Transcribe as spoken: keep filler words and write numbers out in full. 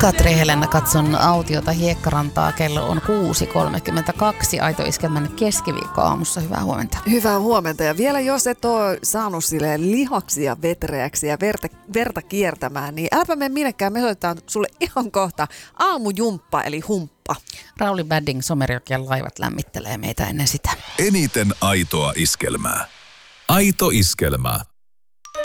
Katri Helena, katson autiota Hiekkarantaa. Kello on kuusi kolmekymmentäkaksi. Aito Iskelmän keskiviikko aamussa. Hyvää huomenta. Hyvää huomenta. Ja vielä jos et ole saanut silleen lihaksia vetreäksi ja verta, verta kiertämään, niin äläpä mene minnekään. Me soitetaan sulle ihan kohta aamujumppa eli humppa. Rauli Badding, Somerjokien laivat lämmittelee meitä ennen sitä. Eniten aitoa iskelmää. Aito Iskelmää.